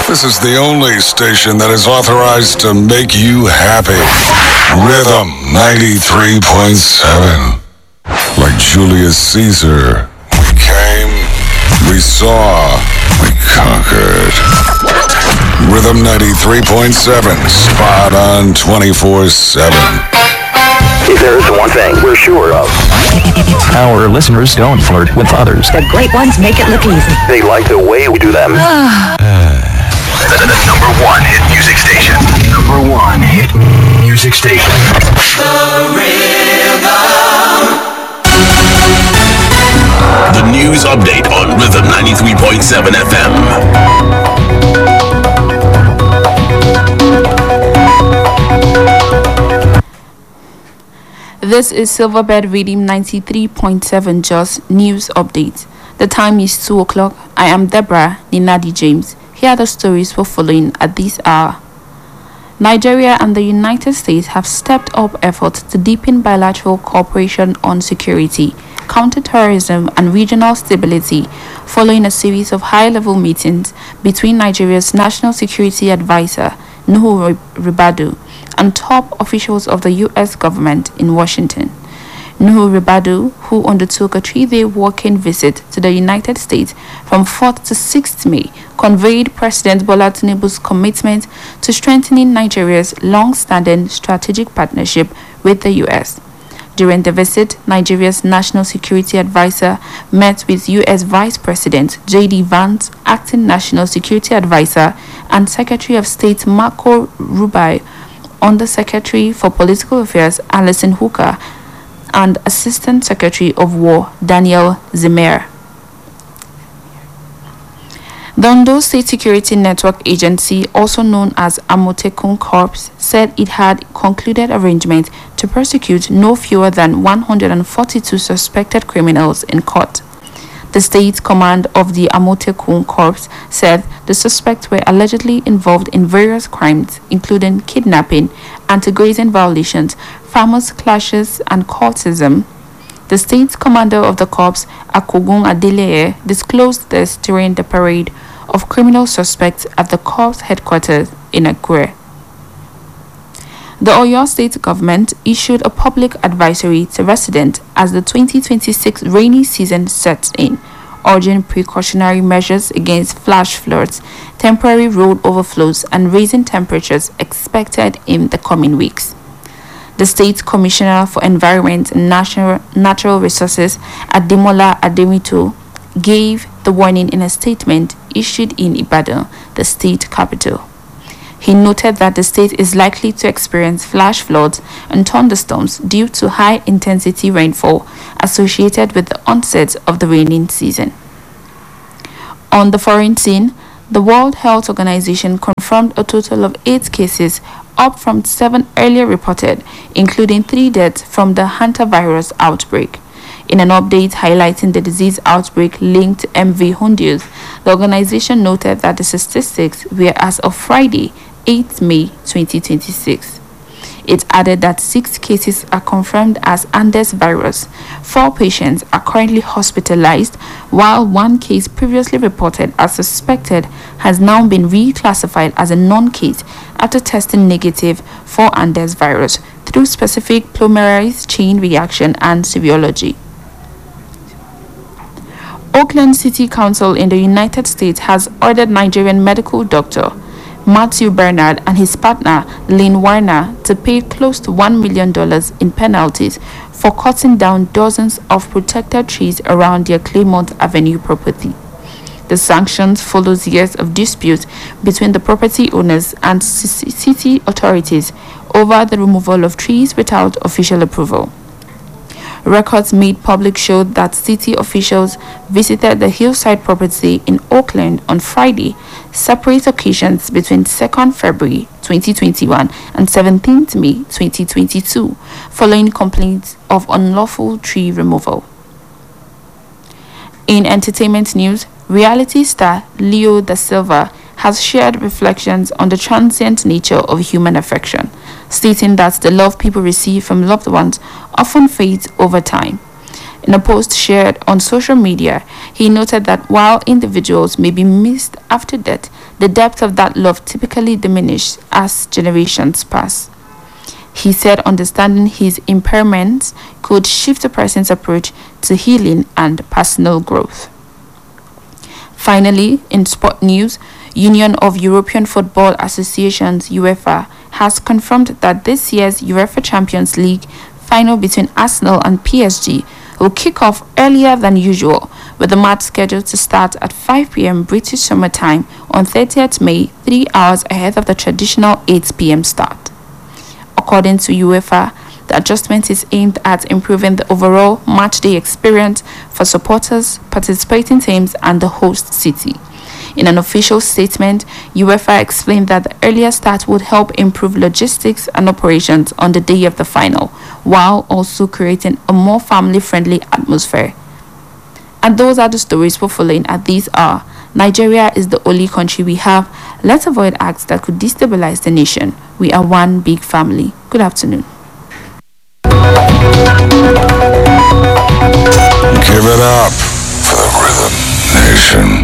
This is the only station that is authorized to make you happy. Rhythm 93.7. Like Julius Caesar, we came, we saw, we conquered. Rhythm 93.7, spot on 24/7. If there is one thing we're sure of, our listeners don't flirt with others. The great ones make it look easy. They like the way we do them. The number one hit music station. Number one hit music station. The Rhythm. The news update on Rhythm 93.7 FM. This is Silverbird Reading 93.7 Jos News Update. The time is 2 o'clock. I am Deborah Ninadi James. Here are the stories we're following at this hour. Nigeria and the United States have stepped up efforts to deepen bilateral cooperation on security, counterterrorism and regional stability following a series of high-level meetings between Nigeria's National Security Advisor, Nuhu Ribadu, and top officials of the U.S. government in Washington. Nuhu Ribadu, who undertook a 3-day walking visit to the United States from 4th to 6th May, conveyed President Bola Tinubu's commitment to strengthening Nigeria's long-standing strategic partnership with the U.S. During the visit, Nigeria's National Security Advisor met with U.S. Vice President J.D. Vance, Acting National Security Advisor, and Secretary of State Marco Rubio, Under-Secretary for Political Affairs Alison Hooker, and Assistant Secretary of War Daniel Zimmer. The Ondo State Security Network Agency, also known as Amotekun Corps, said it had concluded arrangements to prosecute no fewer than 142 suspected criminals in court. The state command of the Amotekun Corps said the suspects were allegedly involved in various crimes, including kidnapping, anti-grazing violations, farmers' clashes, and cultism. The state's commander of the corps, Akogun Adeleye, disclosed this during the parade of criminal suspects at the corps headquarters in Akure. The Oyo State government issued a public advisory to residents as the 2026 rainy season sets in, urging precautionary measures against flash floods, temporary road overflows, and rising temperatures expected in the coming weeks. The State Commissioner for Environment and Natural Resources, Ademola Ademito, gave the warning in a statement issued in Ibadan, the state capital. He noted that the state is likely to experience flash floods and thunderstorms due to high-intensity rainfall associated with the onset of the rainy season. On the foreign scene, the World Health Organization confirmed a total of 8 cases, up from 7 earlier reported, including 3 deaths from the hantavirus outbreak. In an update highlighting the disease outbreak linked to MV Honduras, the organization noted that the statistics were as of Friday, 8 May 2026. It added that 6 cases are confirmed as Andes virus, 4 patients are currently hospitalized, while 1 case previously reported as suspected has now been reclassified as a non-case after testing negative for Andes virus through specific polymerase chain reaction and serology. Oakland City Council in the United States has ordered Nigerian medical doctor Matthew Bernard and his partner Lynn Warner to pay close to $1 million in penalties for cutting down dozens of protected trees around their Claymont Avenue property. The sanctions follows years of disputes between the property owners and city authorities over the removal of trees without official approval. Records made public showed that city officials visited the hillside property in Oakland on Friday, separate occasions between 2nd February 2021 and 17th May 2022, following complaints of unlawful tree removal. In entertainment news, reality star Leo da Silva has shared reflections on the transient nature of human affection, stating that the love people receive from loved ones often fades over time. In a post shared on social media, he noted that while individuals may be missed after death, the depth of that love typically diminishes as generations pass. He said understanding his impairments could shift a person's approach to healing and personal growth. Finally, in sport news, Union of European Football Associations (UEFA) has confirmed that this year's UEFA Champions League final between Arsenal and PSG will kick off earlier than usual, with the match scheduled to start at 5 p.m. British Summer Time on 30th May, 3 hours ahead of the traditional 8 p.m. start. According to UEFA, the adjustment is aimed at improving the overall matchday experience for supporters, participating teams, and the host city. In an official statement, UEFA explained that the earlier start would help improve logistics and operations on the day of the final, while also creating a more family-friendly atmosphere. And those are the stories we're following at this hour. Nigeria is the only country we have. Let's avoid acts that could destabilize the nation. We are one big family. Good afternoon. Give it up for the Rhythm Nation.